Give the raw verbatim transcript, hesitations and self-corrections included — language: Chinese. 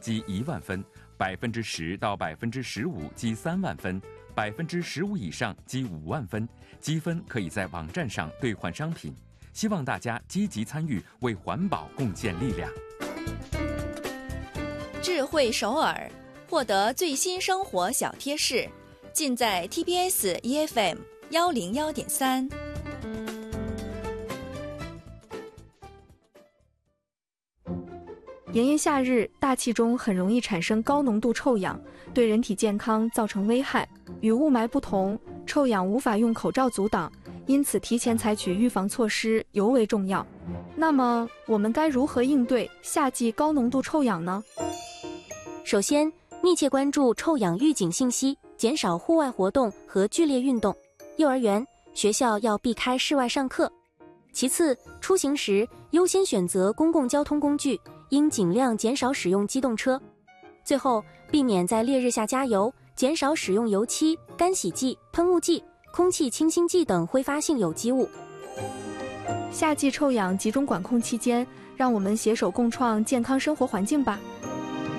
积一万分，百分之十到百分之十五积三万分，百分之十五以上积五万分。积分可以在网站上兑换商品。希望大家积极参与，为环保贡献力量。 智慧首尔，获得最新生活小贴士，尽在 T B S E F M 幺零幺点三。 炎炎夏日，大气中很容易产生高浓度臭氧，对人体健康造成危害。与雾霾不同，臭氧无法用口罩阻挡，因此提前采取预防措施尤为重要。那么，我们该如何应对夏季高浓度臭氧呢？ 首先，密切关注臭氧预警信息，减少户外活动和剧烈运动。幼儿园、学校要避开室外上课。其次，出行时优先选择公共交通工具，应尽量减少使用机动车。最后，避免在烈日下加油，减少使用油漆、干洗剂、喷雾剂、空气清新剂等挥发性有机物。 夏季臭氧集中管控期间，让我们携手共创健康生活环境吧。